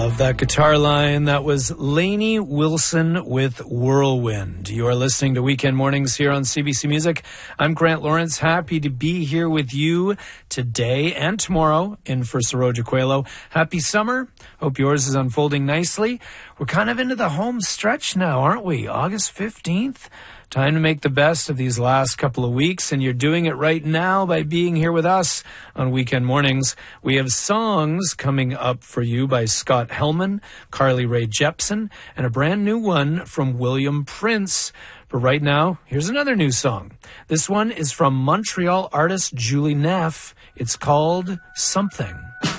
Love that guitar line. That was Lainey Wilson with Whirlwind. You are listening to Weekend Mornings here on CBC Music. I'm Grant Lawrence, happy to be here with you today and tomorrow in for Saroja Coelho. Happy summer. Hope yours is unfolding nicely. We're kind of into the home stretch now, aren't we? August 15th. Time to make the best of these last couple of weeks, and you're doing it right now by being here with us on Weekend Mornings. We have songs coming up for you by Scott Hellman, Carly Rae Jepsen, and a brand new one from William Prince. But right now, here's another new song. This one is from Montreal artist Julie Neff. It's called Something.